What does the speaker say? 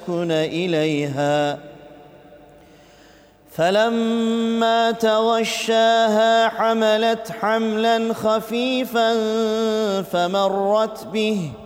لتسكن إليها فلما تغشاها حملت حملا خفيفا فمرت به